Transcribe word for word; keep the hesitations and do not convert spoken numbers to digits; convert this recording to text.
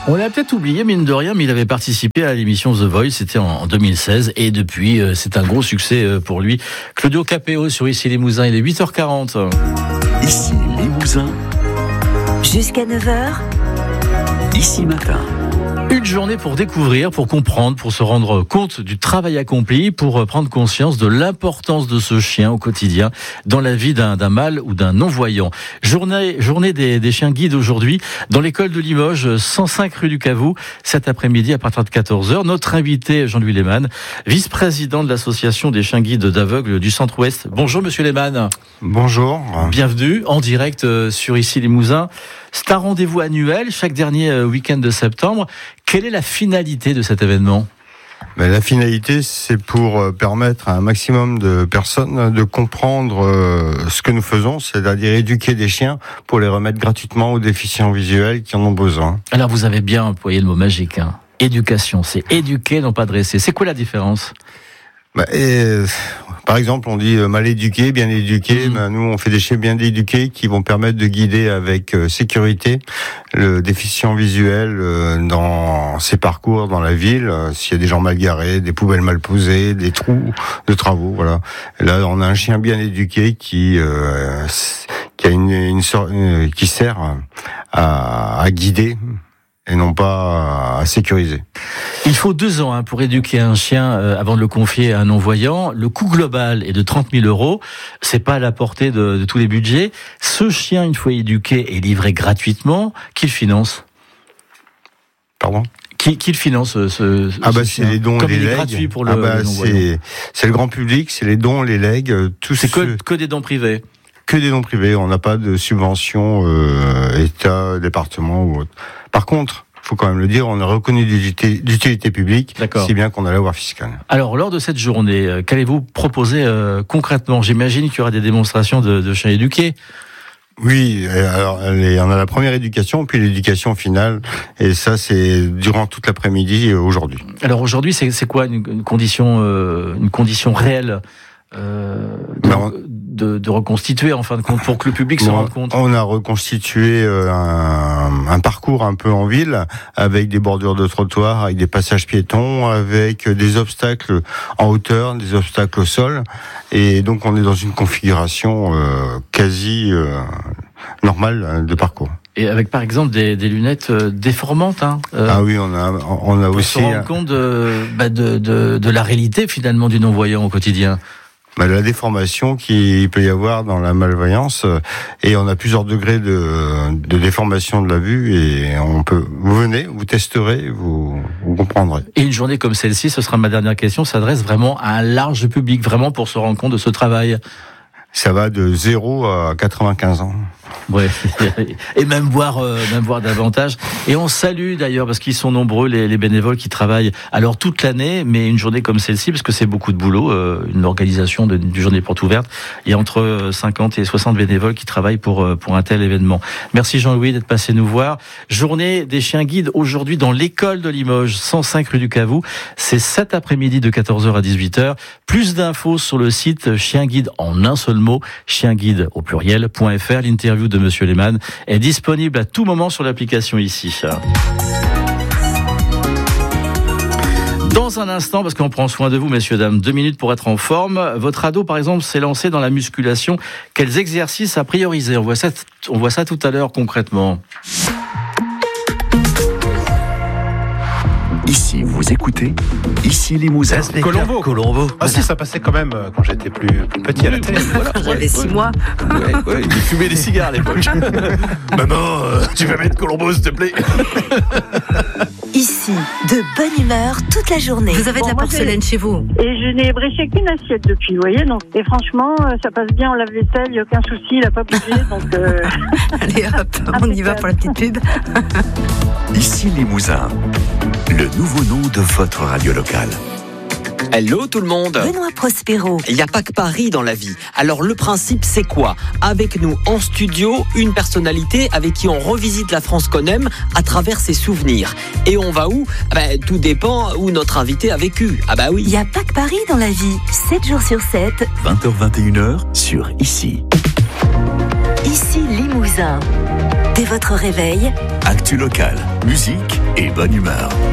On l'a peut-être oublié, mine de rien, mais il avait participé à l'émission The Voice, c'était en deux mille seize, et depuis, euh, c'est un gros succès euh, pour lui. Claudio Capéo sur Ici Limousin, il est huit heures quarante. Ici Limousin. Jusqu'à neuf heures. Ici Matin. Une journée pour découvrir, pour comprendre, pour se rendre compte du travail accompli, pour prendre conscience de l'importance de ce chien au quotidien dans la vie d'un, d'un mâle ou d'un non-voyant. Journée, journée des, des chiens guides aujourd'hui dans l'école de Limoges, cent cinq rue du Cavou, cet après-midi à partir de quatorze heures. Notre invité, Jean-Louis Lehmann, vice-président de l'association des chiens guides d'aveugles du Centre-Ouest. Bonjour Monsieur Lehmann. Bonjour. Bienvenue en direct sur Ici Limousin. C'est un rendez-vous annuel chaque dernier week-end de septembre. Quelle est la finalité de cet événement ? Ben, la finalité, c'est pour permettre à un maximum de personnes de comprendre ce que nous faisons, c'est-à-dire éduquer des chiens pour les remettre gratuitement aux déficients visuels qui en ont besoin. Alors vous avez bien employé le mot magique, hein. Éducation, c'est éduquer, non pas dresser. C'est quoi la différence ? Ben, et, par exemple, on dit mal éduqué, bien éduqué. Mmh. Ben, nous, on fait des chiens bien éduqués qui vont permettre de guider avec euh, sécurité le déficient visuel euh, dans ses parcours dans la ville. Euh, s'il y a des gens mal garés, des poubelles mal posées, des trous de travaux, voilà. Et là, on a un chien bien éduqué qui euh, qui a une, une sorte, euh, qui sert à, à guider et non pas à sécuriser. Il faut deux ans hein, pour éduquer un chien euh, avant de le confier à un non-voyant. Le coût global est de trente mille euros. C'est pas à la portée de, de tous les budgets. Ce chien, une fois éduqué, est livré gratuitement. Qui le finance ? Pardon ? Qui, qui le finance ce, ce Ah bah ce c'est chien les dons Comme et les il est legs. gratuit pour le, ah bah le non-voyant. c'est c'est le grand public, c'est les dons, les legs, tout C'est ce... que, que des dons privés. Que des dons privés. On n'a pas de subvention euh, État, département ou autre. Par contre, faut quand même le dire, on est reconnu d'utilité, d'utilité publique, D'accord. Si bien qu'on a l'avoir fiscal. Alors, lors de cette journée, euh, qu'allez-vous proposer euh, concrètement ? J'imagine qu'il y aura des démonstrations de, de chiens éduqués. Oui, alors les, on a la première éducation, puis l'éducation finale, et ça c'est durant toute l'après-midi euh, aujourd'hui. Alors aujourd'hui, c'est, c'est quoi une, une condition, euh, une condition réelle euh, de, Ben, on... de, de reconstituer en fin de compte pour que le public se bon, rende compte. On a reconstitué euh, un, un parcours un peu en ville, avec des bordures de trottoir, avec des passages piétons, avec des obstacles en hauteur, des obstacles au sol, et donc on est dans une configuration euh, quasi euh, normale de parcours. Et avec par exemple des, des lunettes euh, déformantes. Hein, euh, ah oui, on a, on a pour aussi se rendre compte de, bah de, de, de la réalité finalement du non-voyant au quotidien. Bah, la déformation qu'il peut y avoir dans la malvoyance, et on a plusieurs degrés de, de déformation de la vue, et on peut, vous venez, vous testerez, vous, vous comprendrez. Et une journée comme celle-ci, ce sera ma dernière question, s'adresse vraiment à un large public, vraiment pour se rendre compte de ce travail. Ça va de zéro à quatre-vingt-quinze ans. Ouais, et même voir, euh, même voir davantage. Et on salue d'ailleurs, parce qu'ils sont nombreux, les, les bénévoles qui travaillent alors toute l'année, mais une journée comme celle-ci, parce que c'est beaucoup de boulot, euh, une organisation de, d'une journée porte ouverte. Il y a entre cinquante et soixante bénévoles qui travaillent pour, pour un tel événement. Merci Jean-Louis d'être passé nous voir. Journée des chiens guides aujourd'hui dans l'école de Limoges, cent cinq rue du Cavou. C'est cet après-midi de quatorze heures à dix-huit heures. Plus d'infos sur le site Chien Guide en un seul mot, chienguide au pluriel, .fr. L'interview de Monsieur Lehmann est disponible à tout moment sur l'application ici. Dans un instant, parce qu'on prend soin de vous, messieurs, dames, deux minutes pour être en forme. Votre ado, par exemple, s'est lancé dans la musculation. Quels exercices à prioriser ? On voit ça, on voit ça tout à l'heure concrètement. Ici, vous écoutez Ici Limousin. Colombo. Colombo. Ah si, ça passait quand même euh, quand j'étais plus, plus petit à la télé. Voilà, J'avais ouais, six ouais. mois. Ouais, ouais, il fumait des cigares à l'époque. Maman, euh, tu vas mettre Colombo, s'il te plaît. Ici, de bonne humeur toute la journée. Vous avez Bon, de la moi, porcelaine chez vous ? Et je n'ai bréché qu'une assiette depuis, vous voyez. Donc, et franchement, euh, ça passe bien en lave-vaisselle, il n'y a aucun souci, il n'a pas bougé. Donc, euh... Allez hop, on y va pour la petite pub. Ici Limousin, le nouveau nom de votre radio locale. Hello tout le monde. Benoît Prospero. Il n'y a pas que Paris dans la vie. Alors le principe c'est quoi ? Avec nous en studio, une personnalité avec qui on revisite la France qu'on aime à travers ses souvenirs. Et on va où ? Ah ben, tout dépend où notre invité a vécu. Ah bah oui. Il n'y a pas que Paris dans la vie. sept jours sur sept. vingt heures vingt et une heures sur Ici. Ici Limousin. Dès votre réveil, Actu locale, musique et bonne humeur.